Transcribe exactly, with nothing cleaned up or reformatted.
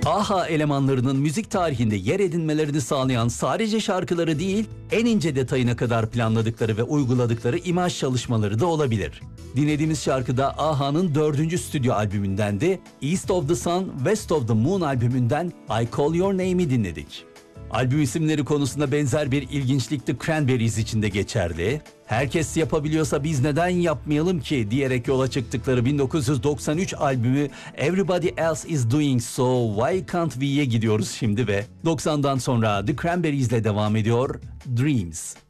A-ha elemanlarının müzik tarihinde yer edinmelerini sağlayan sadece şarkıları değil, en ince detayına kadar planladıkları ve uyguladıkları imaj çalışmaları da olabilir. Dinlediğimiz şarkıda A-ha'nın dördüncü stüdyo albümündendi. East of the Sun, West of the Moon albümünden I Call Your Name'i dinledik. Albüm isimleri konusunda benzer bir ilginçlik The Cranberries için de geçerli. Herkes yapabiliyorsa biz neden yapmayalım ki diyerek yola çıktıkları bin dokuz yüz doksan üç albümü Everybody Else Is Doing So Why Can't We'ye gidiyoruz şimdi ve doksandan sonra The Cranberries'le devam ediyor Dreams.